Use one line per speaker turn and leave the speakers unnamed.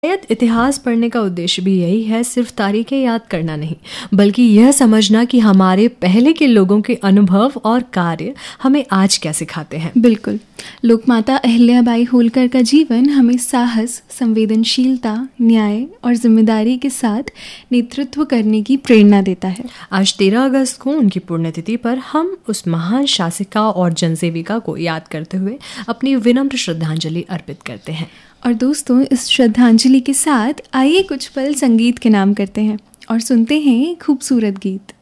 शायद इतिहास पढ़ने का उद्देश्य भी यही है, सिर्फ तारीखें याद करना नहीं, बल्कि यह समझना कि हमारे पहले के लोगों के अनुभव और कार्य हमें आज क्या सिखाते हैं।
बिल्कुल, लोकमाता अहिल्याबाई होलकर का जीवन हमें साहस, संवेदनशीलता, न्याय और जिम्मेदारी के साथ नेतृत्व करने की प्रेरणा देता है।
आज 13 अगस्त को उनकी पुण्यतिथि पर हम उस महान शासिका और जनसेविका को याद करते हुए अपनी विनम्र श्रद्धांजलि अर्पित करते हैं।
और दोस्तों, इस श्रद्धांजलि के साथ आइए कुछ पल संगीत के नाम करते हैं और सुनते हैं खूबसूरत गीत।